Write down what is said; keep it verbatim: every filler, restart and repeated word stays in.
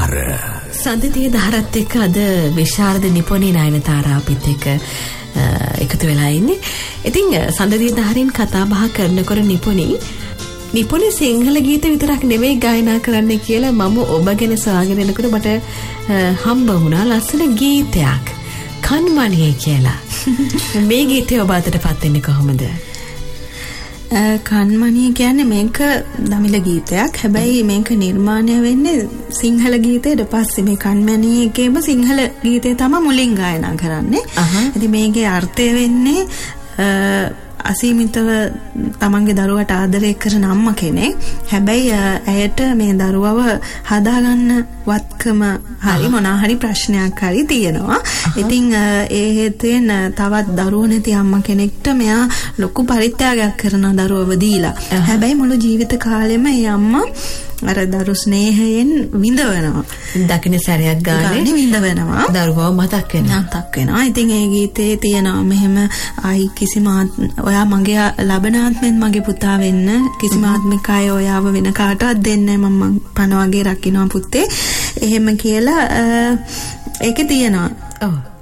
ධාර. සඳතිය ධාරත් එක්ක අද විශාරද නිපුණී නයනතාරා අපිත් එක්ක එකතු වෙලා ඉන්නේ. ඉතින් සඳතිය ධාරින් කතා බහ කරනකොට නිපුණී නිපුණී සිංහල ගීත විතරක් නෙවෙයි ගායනා කරන්න කියලා මම ඔබ ගැන සොයාගෙන යනකොට මට හම්බ වුණා ලස්සන ගීතයක්. කන්මණියේ කියලා. මේ ගීතය ඔබ අතටපත් වෙන්නේ කොහොමද? කන්මණිය කියන්නේ මේක දමිළ ගීතයක්. හැබැයි මේක නිර්මාණය වෙන්නේ සිංහල ගීතයට පස්සේ. මේ කන්මණියේකේම සිංහල ගීතය තමයි මුලින් ගායනා කරන්නේ. ඉතින් මේකේ අර්ථය වෙන්නේ අසීමිතව තමන්ගේ දරුවට ආදරය කරන අම්මා කෙනෙක්. හැබැයි ඇයට මේ දරුවව හදාගන්න වත්කම හරි මොනවා හරි ප්‍රශ්නයක් හරි තියෙනවා. ඉතින් ඒ හේතුවෙන් තවත් දරුවෝ නැති අම්මා කෙනෙක්ට මෙයා ලොකු පරිත්‍යාගයක් කරන දරුවව දීලා. හැබැයි මුළු ජීවිත කාලෙම මේ අම්මා අර දරු ස්නේහයෙන් විඳවනවා. දකින්න සැරයක් ගානේ විඳවනවා. දරුවව මතක් වෙනවා. මතක් වෙනවා. ඉතින් ඒ ගීතේ තියෙනවා මෙහෙම ආයි කිසිම ඔයා මගේ ලබන ආත්මෙන් මගේ පුතා වෙන්න කිසිම ආත්මික අය ඔයාව වෙන කාටවත් දෙන්නේ නැහැ මම පණ වගේ රකින්නවා පුතේ. එහෙම කියලා ඒකේ තියෙනවා. ඔව්.